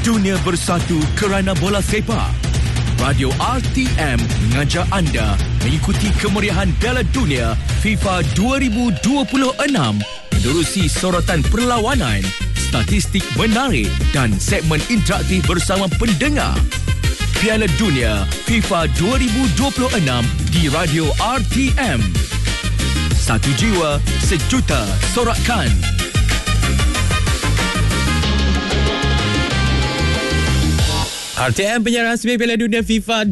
Dunia bersatu kerana bola sepak. Radio RTM mengajak anda mengikuti kemeriahan Piala Dunia FIFA 2026 menerusi sorotan perlawanan, statistik menarik dan segmen interaktif bersama pendengar. Piala Dunia FIFA 2026 di Radio RTM. Satu jiwa, sejuta sorakan. RTM penyiaran rasmi Piala Dunia FIFA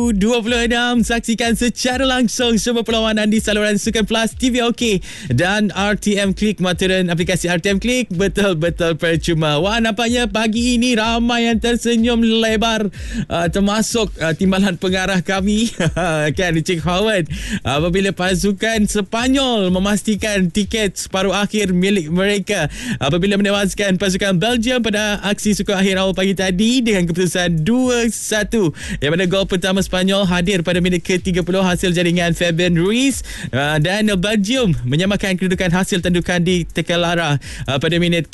2026. Saksikan secara langsung semua perlawanan di saluran Sukan Plus, TV OK dan RTM Klik. Mataran aplikasi RTM Klik betul-betul percuma. Wah, nampaknya pagi ini ramai yang tersenyum lebar, termasuk timbalan pengarah kami kan, Encik Howard, apabila pasukan Sepanyol memastikan tiket separuh akhir milik mereka apabila menewaskan pasukan Belgium pada aksi sukan akhir awal pagi tadi dengan keputusan 2-1, yang mana gol pertama Sepanyol hadir pada minit ke-30 hasil jaringan Fabian Ruiz, dan Belgium menyamakan kedudukan hasil tandukan di Tekelara pada minit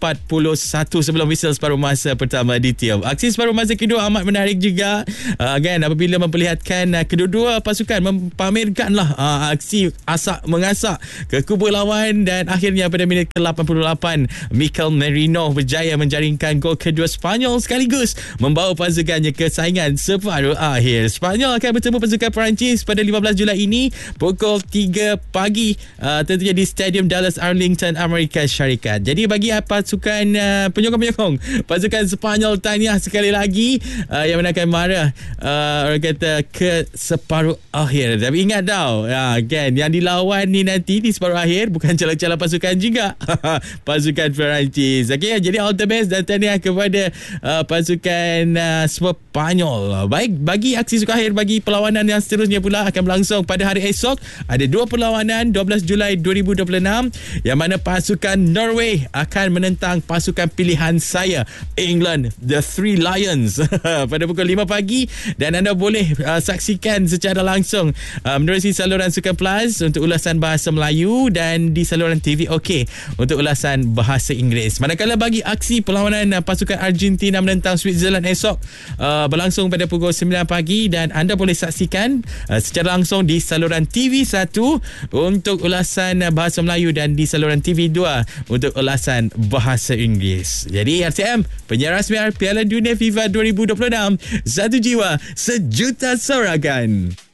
ke-41 sebelum whistle separuh masa pertama ditiup. Aksi separuh masa kedua amat menarik juga kan, apabila memperlihatkan kedua-dua pasukan mempamerkanlah aksi asak mengasak ke kubu lawan, dan akhirnya pada minit ke-88 Mikel Merino berjaya menjaringkan gol kedua Sepanyol sekaligus membawa pasukannya ke saingan separuh akhir. Sepanyol akan bertemu pasukan Perancis pada 15 Julai ini pukul 3 pagi, tentunya di Stadium Dallas Arlington, Amerika Syarikat. Jadi bagi pasukan penyokong-penyokong pasukan Sepanyol, tahniah sekali lagi, yang mana akan marah orang kata ke separuh akhir. Tapi ingat tau kan, yang dilawan ni nanti di separuh akhir bukan calon-calon pasukan juga pasukan Perancis. Okay, jadi all the best dan tahniah kepada pasukan Sepanyol. Baik, bagi aksi sukan akhir bagi perlawanan yang seterusnya pula akan berlangsung pada hari esok. Ada dua perlawanan 12 Julai 2026, yang mana pasukan Norway akan menentang pasukan pilihan saya, England, The Three Lions pada pukul 5 pagi, dan anda boleh saksikan secara langsung menerusi saluran Sukan Plus untuk ulasan bahasa Melayu dan di saluran TV OK untuk ulasan bahasa Inggeris. Manakala bagi aksi perlawanan pasukan Argentina menentang Switzerland esok berlangsung pada pukul 9 pagi, dan anda boleh saksikan secara langsung di saluran TV1 untuk ulasan bahasa Melayu dan di saluran TV2 untuk ulasan bahasa Inggeris. Jadi RTM, penyiar rasmi Piala Dunia FIFA 2026, satu jiwa, sejuta sorakan.